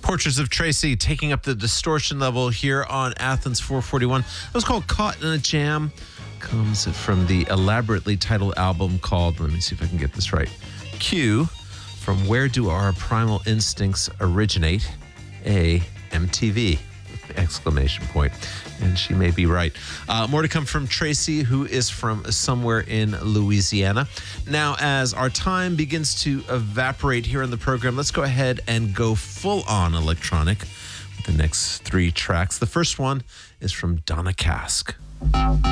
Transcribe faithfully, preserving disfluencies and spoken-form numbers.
Portraits of Tracy taking up the distortion level here on Athens four forty-one. It was called Caught in a Jam. Comes from the elaborately titled album called, let me see if I can get this right, Q, From Where Do Our Primal Instincts Originate? A, M T V. Exclamation point. And she may be right. Uh, more to come from Tracy, who is from somewhere in Louisiana. Now, as our time begins to evaporate here on the program, let's go ahead and go full on electronic with the next three tracks. The first one is from Donna Cask.